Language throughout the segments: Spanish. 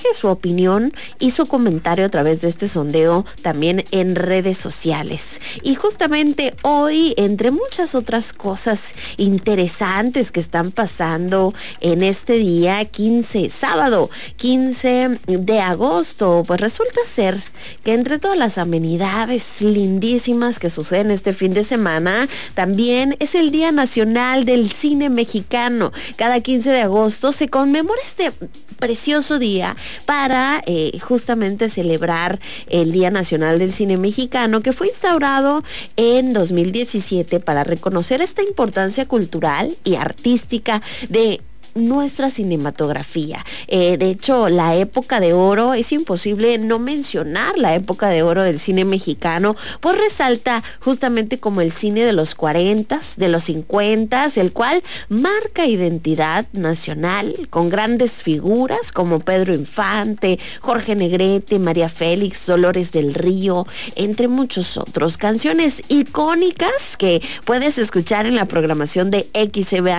deje su opinión y su comentario a través de este sondeo también en redes sociales. Y justamente hoy, entre muchas otras cosas interesantes que están pasando en este día sábado 15 de agosto, pues resulta ser que entre todas las amenidades lindísimas que suceden este fin de semana, también es el Día Nacional del Cine Mexicano. Cada 15 de agosto se conmemora este precioso día para justamente celebrar el Día Nacional del Cine Mexicano, que fue instaurado en 2017 para reconocer esta importancia cultural y artística de nuestra cinematografía. De hecho, la época de oro, es imposible no mencionar la época de oro del cine mexicano, pues resalta justamente como el cine de los 40s, de los 50s, el cual marca identidad nacional con grandes figuras como Pedro Infante, Jorge Negrete, María Félix, Dolores del Río, entre muchos otros. Canciones icónicas que puedes escuchar en la programación de XCBA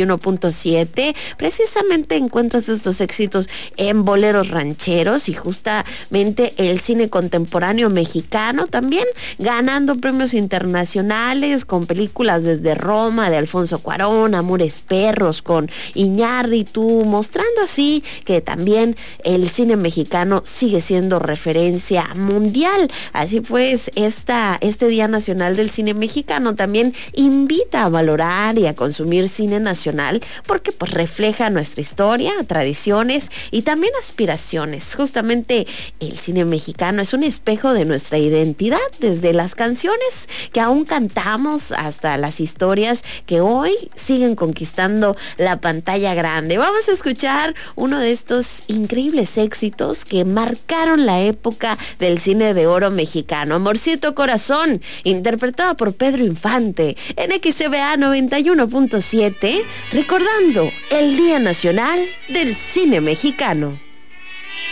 91.7. Precisamente encuentras estos éxitos en boleros rancheros y justamente el cine contemporáneo mexicano también ganando premios internacionales con películas desde Roma de Alfonso Cuarón, Amores Perros con Iñárritu, mostrando así que también el cine mexicano sigue siendo referencia mundial. Así pues, este Día Nacional del Cine Mexicano también invita a valorar y a consumir cine nacional porque pues refleja nuestra historia, tradiciones y también aspiraciones. Justamente el cine mexicano es un espejo de nuestra identidad, desde las canciones que aún cantamos hasta las historias que hoy siguen conquistando la pantalla grande. Vamos a escuchar uno de estos increíbles éxitos que marcaron la época del cine de oro mexicano, Amorcito Corazón, interpretado por Pedro Infante en XCBA 91.7, recordando el Día Nacional del Cine Mexicano.